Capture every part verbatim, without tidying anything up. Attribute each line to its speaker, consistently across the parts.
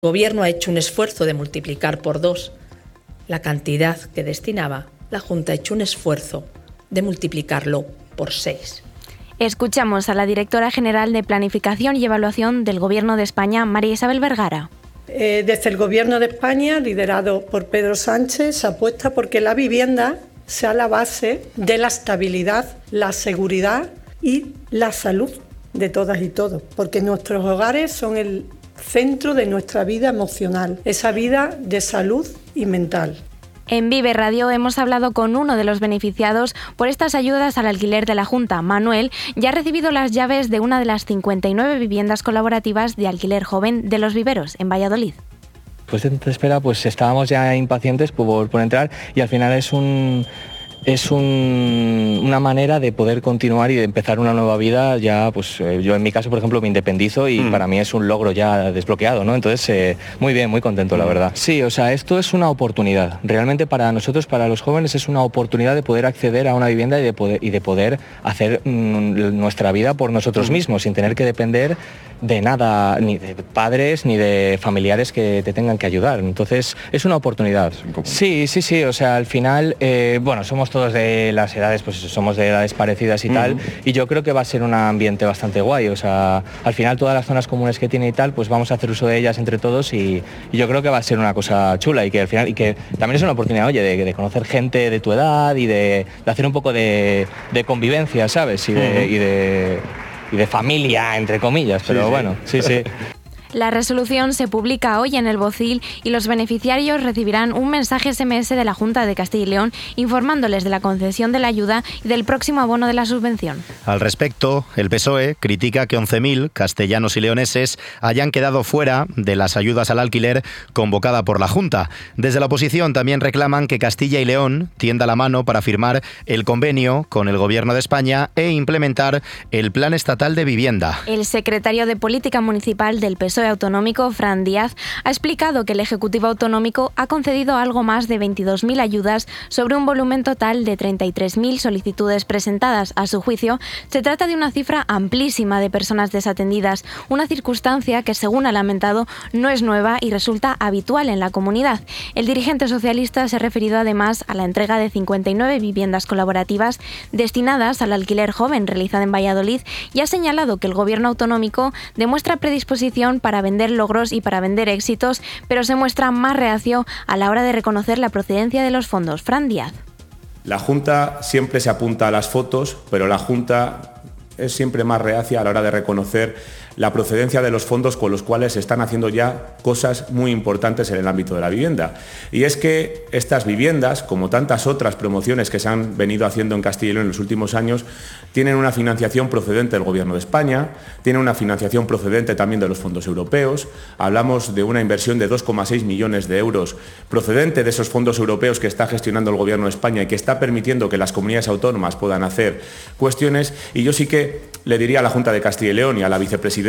Speaker 1: El Gobierno ha hecho un esfuerzo de multiplicar por dos la cantidad que destinaba. La Junta ha hecho un esfuerzo de multiplicarlo por seis.
Speaker 2: Escuchamos a la directora general de Planificación y Evaluación del Gobierno de España, María Isabel Vergara.
Speaker 3: Eh, desde el Gobierno de España, liderado por Pedro Sánchez, se apuesta porque la vivienda sea la base de la estabilidad, la seguridad y la salud de todas y todos, porque nuestros hogares son el centro de nuestra vida emocional, esa vida de salud y mental.
Speaker 2: En Vive Radio hemos hablado con uno de los beneficiados por estas ayudas al alquiler de la Junta. Manuel ya ha recibido las llaves de una de las cincuenta y nueve viviendas colaborativas de alquiler joven de Los Viveros, en Valladolid.
Speaker 4: Pues de espera, pues estábamos ya impacientes por, por entrar y al final es un... Es un, una manera de poder continuar y de empezar una nueva vida. Ya, pues yo en mi caso, por ejemplo, me independizo y mm. para mí es un logro ya desbloqueado, ¿no? Entonces, eh, muy bien, muy contento, mm. la verdad. Sí, o sea, esto es una oportunidad. Realmente para nosotros, para los jóvenes, es una oportunidad de poder acceder a una vivienda y de poder, y de poder hacer mm, nuestra vida por nosotros mm. mismos, sin tener que depender de nada, ni de padres, ni de familiares que te tengan que ayudar. Entonces, es una oportunidad. Sí, sí, sí, o sea, al final, eh, bueno, somos todos de las edades, pues somos de edades parecidas y uh-huh. tal, y yo creo que va a ser un ambiente bastante guay, o sea, al final todas las zonas comunes que tiene y tal, pues vamos a hacer uso de ellas entre todos y, y yo creo que va a ser una cosa chula y que al final, y que también es una oportunidad, oye, de, de conocer gente de tu edad y de, de hacer un poco de, de convivencia, ¿sabes? Y de, uh-huh. y de y de familia, entre comillas, pero sí, bueno, sí, sí.
Speaker 2: La resolución se publica hoy en el Bocil y los beneficiarios recibirán un mensaje ese eme ese de la Junta de Castilla y León informándoles de la concesión de la ayuda y del próximo abono de la subvención.
Speaker 5: Al respecto, el P S O E critica que once mil castellanos y leoneses hayan quedado fuera de las ayudas al alquiler convocada por la Junta. Desde la oposición también reclaman que Castilla y León tienda la mano para firmar el convenio con el Gobierno de España e implementar el Plan Estatal de Vivienda.
Speaker 2: El secretario de Política Municipal del P S O E autonómico, Fran Díaz, ha explicado que el Ejecutivo Autonómico ha concedido algo más de veintidós mil ayudas sobre un volumen total de treinta y tres mil solicitudes presentadas. A su juicio, se trata de una cifra amplísima de personas desatendidas, una circunstancia que, según ha lamentado, no es nueva y resulta habitual en la comunidad. El dirigente socialista se ha referido además a la entrega de cincuenta y nueve viviendas colaborativas destinadas al alquiler joven realizada en Valladolid y ha señalado que el Gobierno autonómico demuestra predisposición para para vender logros y para vender éxitos, pero se muestra más reacio a la hora de reconocer la procedencia de los fondos. Fran Díaz.
Speaker 6: La Junta siempre se apunta a las fotos, pero la Junta es siempre más reacia a la hora de reconocer la procedencia de los fondos con los cuales se están haciendo ya cosas muy importantes en el ámbito de la vivienda. Y es que estas viviendas, como tantas otras promociones que se han venido haciendo en Castilla y León en los últimos años, tienen una financiación procedente del Gobierno de España, tienen una financiación procedente también de los fondos europeos. Hablamos de una inversión de dos coma seis millones de euros procedente de esos fondos europeos que está gestionando el Gobierno de España y que está permitiendo que las comunidades autónomas puedan hacer cuestiones. Y yo sí que le diría a la Junta de Castilla y León y a la vicepresidenta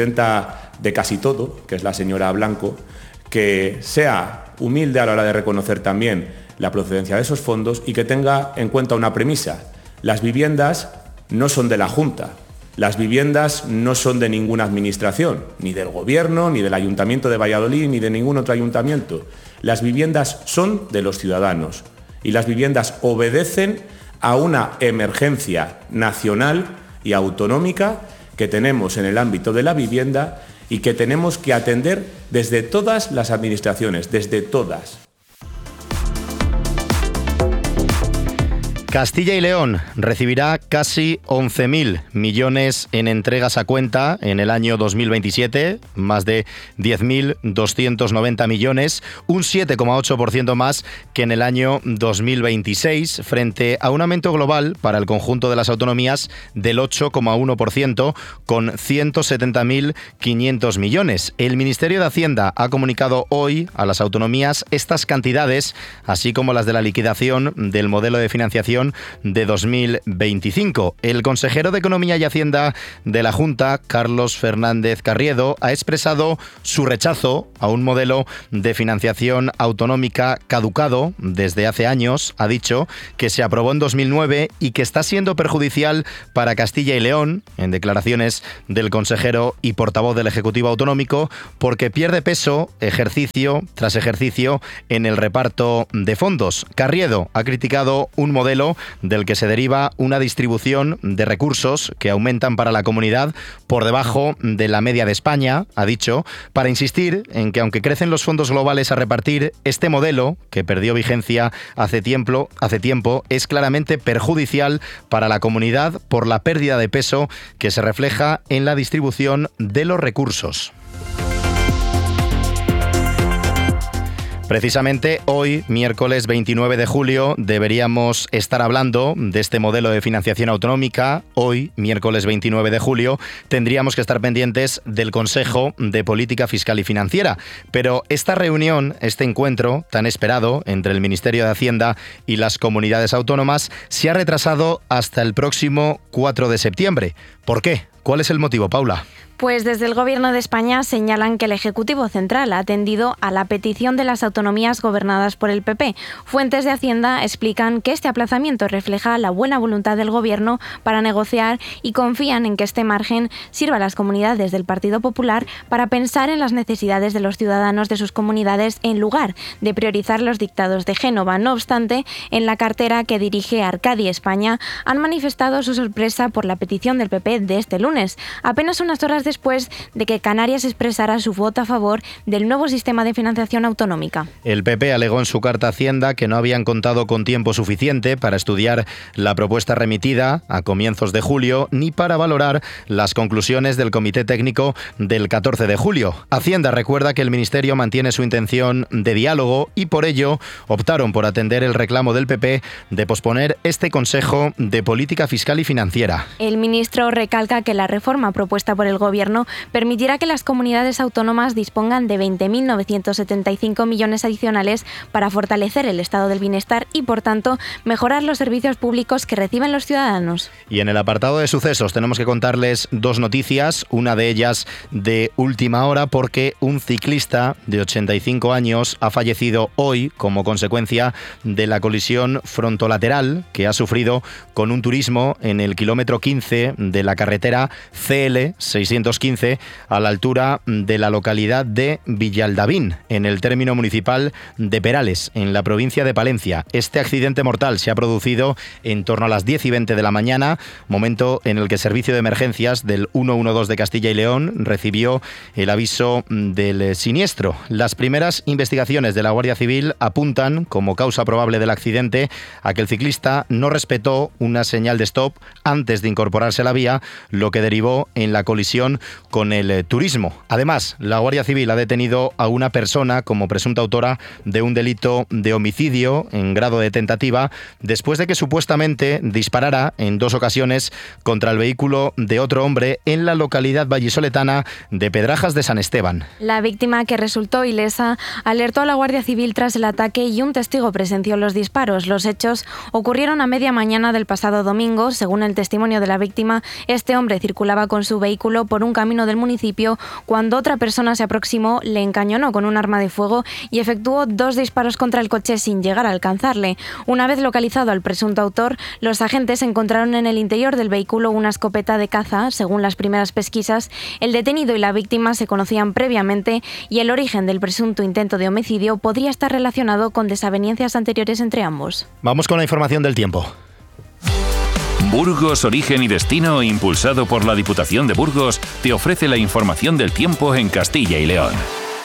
Speaker 6: de casi todo, que es la señora Blanco, que sea humilde a la hora de reconocer también la procedencia de esos fondos y que tenga en cuenta una premisa. Las viviendas no son de la Junta, las viviendas no son de ninguna administración, ni del Gobierno, ni del Ayuntamiento de Valladolid, ni de ningún otro ayuntamiento. Las viviendas son de los ciudadanos y las viviendas obedecen a una emergencia nacional y autonómica que tenemos en el ámbito de la vivienda y que tenemos que atender desde todas las administraciones, desde todas.
Speaker 5: Castilla y León recibirá casi once mil millones en entregas a cuenta en el año dos mil veintisiete, más de diez mil doscientos noventa millones, un siete coma ocho por ciento más que en el año dos mil veintiséis, frente a un aumento global para el conjunto de las autonomías del ocho coma uno por ciento, con ciento setenta mil quinientos millones. El Ministerio de Hacienda ha comunicado hoy a las autonomías estas cantidades, así como las de la liquidación del modelo de financiación financiación de dos mil veinticinco. El consejero de Economía y Hacienda de la Junta, Carlos Fernández Carriedo, ha expresado su rechazo a un modelo de financiación autonómica caducado desde hace años. Ha dicho que se aprobó en dos mil nueve y que está siendo perjudicial para Castilla y León, en declaraciones del consejero y portavoz del Ejecutivo Autonómico, porque pierde peso ejercicio tras ejercicio en el reparto de fondos. Carriedo ha criticado un modelo del que se deriva una distribución de recursos que aumentan para la comunidad por debajo de la media de España, ha dicho, para insistir en que aunque crecen los fondos globales a repartir, este modelo, que perdió vigencia hace tiempo, hace tiempo, es claramente perjudicial para la comunidad por la pérdida de peso que se refleja en la distribución de los recursos. Precisamente hoy, miércoles veintinueve de julio, deberíamos estar hablando de este modelo de financiación autonómica. Hoy, miércoles veintinueve de julio, tendríamos que estar pendientes del Consejo de Política Fiscal y Financiera. Pero esta reunión, este encuentro tan esperado entre el Ministerio de Hacienda y las comunidades autónomas, se ha retrasado hasta el próximo cuatro de septiembre. ¿Por qué? ¿Cuál es el motivo, Paula?
Speaker 2: Pues desde el Gobierno de España señalan que el Ejecutivo Central ha atendido a la petición de las autonomías gobernadas por el P P. Fuentes de Hacienda explican que este aplazamiento refleja la buena voluntad del Gobierno para negociar y confían en que este margen sirva a las comunidades del Partido Popular para pensar en las necesidades de los ciudadanos de sus comunidades en lugar de priorizar los dictados de Génova. No obstante, en la cartera que dirige Arcadi España han manifestado su sorpresa por la petición del P P de este lunes, apenas unas horas después de que Canarias expresara su voto a favor del nuevo sistema de financiación autonómica.
Speaker 5: El P P alegó en su carta a Hacienda que no habían contado con tiempo suficiente para estudiar la propuesta remitida a comienzos de julio ni para valorar las conclusiones del Comité Técnico del catorce de julio. Hacienda recuerda que el Ministerio mantiene su intención de diálogo y por ello optaron por atender el reclamo del P P de posponer este Consejo de Política Fiscal y Financiera.
Speaker 2: El ministro recalca que la reforma propuesta por el Gobierno permitirá que las comunidades autónomas dispongan de veinte mil novecientos setenta y cinco millones adicionales para fortalecer el estado del bienestar y, por tanto, mejorar los servicios públicos que reciben los ciudadanos.
Speaker 5: Y en el apartado de sucesos tenemos que contarles dos noticias, una de ellas de última hora porque un ciclista de ochenta y cinco años ha fallecido hoy como consecuencia de la colisión frontolateral que ha sufrido con un turismo en el kilómetro quince de la carretera C L seiscientos quince a la altura de la localidad de Villaldavín, en el término municipal de Perales, en la provincia de Palencia. Este accidente mortal se ha producido en torno a las diez y veinte de la mañana, momento en el que el servicio de emergencias del ciento doce de Castilla y León recibió el aviso del siniestro. Las primeras investigaciones de la Guardia Civil apuntan como causa probable del accidente a que el ciclista no respetó una señal de stop antes de incorporarse a la vía, lo que derivó en la colisión con el eh, turismo. Además, la Guardia Civil ha detenido a una persona como presunta autora de un delito de homicidio en grado de tentativa después de que supuestamente disparara en dos ocasiones contra el vehículo de otro hombre en la localidad vallisoletana de Pedrajas de San Esteban.
Speaker 2: La víctima, que resultó ilesa, alertó a la Guardia Civil tras el ataque y un testigo presenció los disparos. Los hechos ocurrieron a media mañana del pasado domingo. Según el testimonio de la víctima, este hombre circulaba con su vehículo por un camino del municipio cuando otra persona se aproximó, le encañonó con un arma de fuego y efectuó dos disparos contra el coche sin llegar a alcanzarle. Una vez localizado al presunto autor, los agentes encontraron en el interior del vehículo una escopeta de caza. Según las primeras pesquisas, el detenido y la víctima se conocían previamente y el origen del presunto intento de homicidio podría estar relacionado con desavenencias anteriores entre ambos.
Speaker 5: Vamos con la información del tiempo.
Speaker 7: Burgos, Origen y Destino, impulsado por la Diputación de Burgos, te ofrece la información del tiempo en Castilla y León.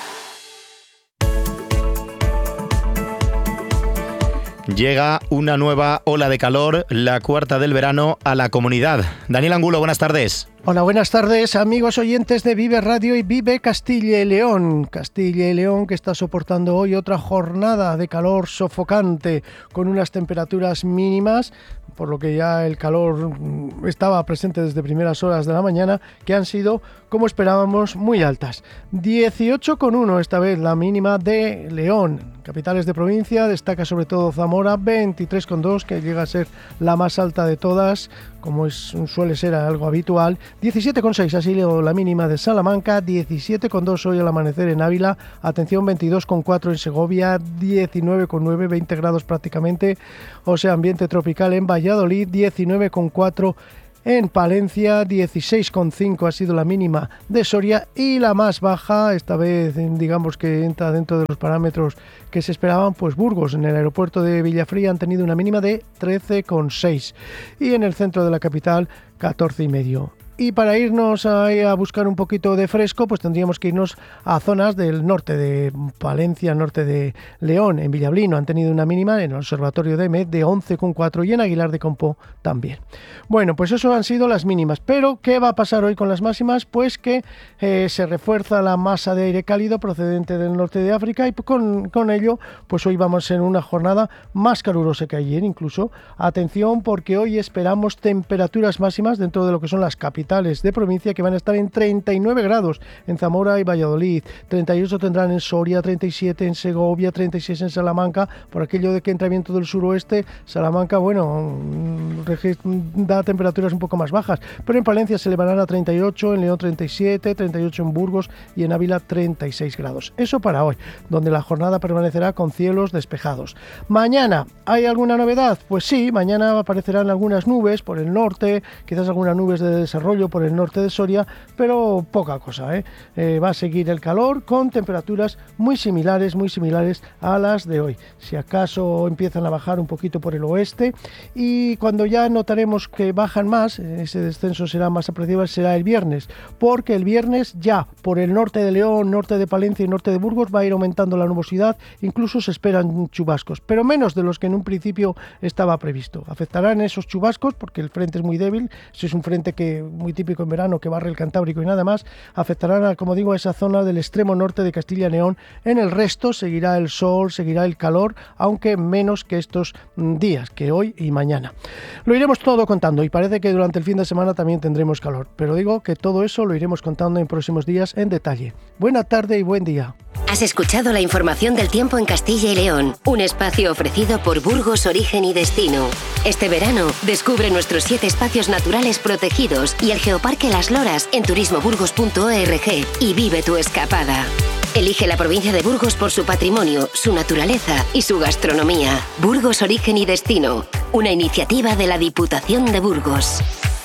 Speaker 5: Llega una nueva ola de calor, la cuarta del verano, a la comunidad. Daniel Angulo, buenas tardes.
Speaker 8: Hola, buenas tardes, amigos oyentes de Vive Radio y Vive Castilla y León. Castilla y León que está soportando hoy otra jornada de calor sofocante con unas temperaturas mínimas, por lo que ya el calor estaba presente desde primeras horas de la mañana, que han sido, como esperábamos, muy altas. dieciocho coma uno esta vez la mínima de León. capitales de provincia destaca sobre todo Zamora, veintitrés coma dos, que llega a ser la más alta de todas, como es, suele ser algo habitual. diecisiete coma seis ha sido la mínima de Salamanca, diecisiete coma dos hoy al amanecer en Ávila, atención, veintidós coma cuatro en Segovia, diecinueve coma nueve, veinte grados prácticamente, o sea, ambiente tropical en Valladolid, diecinueve coma cuatro en Palencia, dieciséis coma cinco ha sido la mínima de Soria, y la más baja, esta vez digamos que entra dentro de los parámetros que se esperaban, pues Burgos, en el aeropuerto de Villafría, han tenido una mínima de trece coma seis, y en el centro de la capital catorce coma cinco. Y para irnos a, a buscar un poquito de fresco, pues tendríamos que irnos a zonas del norte de Palencia, norte de León. En Villablino han tenido una mínima, en el Observatorio de E M E de once coma cuatro, y en Aguilar de Campoo también. Bueno, pues eso han sido las mínimas. Pero, ¿qué va a pasar hoy con las máximas? Pues que eh, se refuerza la masa de aire cálido procedente del norte de África, y con, con ello, pues hoy vamos en una jornada más calurosa que ayer incluso. Atención, porque hoy esperamos temperaturas máximas dentro de lo que son las capitales de provincia, que van a estar en treinta y nueve grados en Zamora y Valladolid, treinta y ocho tendrán en Soria, treinta y siete en Segovia, treinta y seis en Salamanca, por aquello de que entra viento del suroeste. Salamanca, bueno, da temperaturas un poco más bajas, pero en Palencia se elevarán a treinta y ocho, en León treinta y siete, treinta y ocho en Burgos, y en Ávila treinta y seis grados. Eso para hoy, donde la jornada permanecerá con cielos despejados. Mañana, ¿hay alguna novedad? Pues sí, mañana aparecerán algunas nubes por el norte, quizás algunas nubes de desarrollo por el norte de Soria, pero poca cosa, ¿eh? Eh, va a seguir el calor con temperaturas muy similares, muy similares a las de hoy. Si acaso empiezan a bajar un poquito por el oeste, y cuando ya notaremos que bajan más, ese descenso será más apreciable, será el viernes, porque el viernes ya por el norte de León, norte de Palencia y norte de Burgos va a ir aumentando la nubosidad, incluso se esperan chubascos, pero menos de los que en un principio estaba previsto. Afectarán esos chubascos porque el frente es muy débil, ese es un frente que muy típico en verano, que barre el Cantábrico y nada más. Afectarán, a, como digo, a esa zona del extremo norte de Castilla y León. En el resto seguirá el sol, seguirá el calor, aunque menos que estos días, que hoy y mañana. Lo iremos todo contando, y parece que durante el fin de semana también tendremos calor, pero digo que todo eso lo iremos contando en próximos días en detalle. Buena tarde y buen día.
Speaker 9: Has escuchado la información del tiempo en Castilla y León, un espacio ofrecido por Burgos Origen y Destino. Este verano, descubre nuestros siete espacios naturales protegidos y el Geoparque Las Loras en turismo burgos punto org, y vive tu escapada. Elige la provincia de Burgos por su patrimonio, su naturaleza y su gastronomía. Burgos Origen y Destino, una iniciativa de la Diputación de Burgos.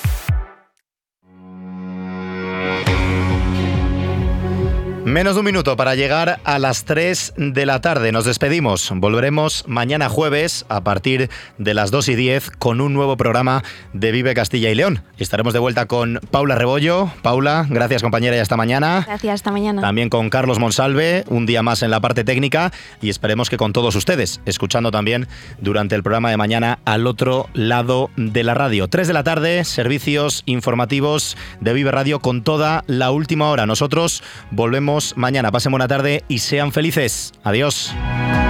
Speaker 5: Menos de un minuto para llegar a las tres de la tarde. Nos despedimos. Volveremos mañana jueves a partir de las dos y diez con un nuevo programa de Vive Castilla y León. Estaremos de vuelta con Paula Rebollo. Paula, gracias compañera y hasta mañana.
Speaker 2: Gracias, hasta mañana.
Speaker 5: También con Carlos Monsalve, un día más en la parte técnica, y esperemos que con todos ustedes, escuchando también durante el programa de mañana al otro lado de la radio. tres de la tarde, servicios informativos de Vive Radio con toda la última hora. Nosotros volvemos mañana. Pasen buena tarde y sean felices. Adiós.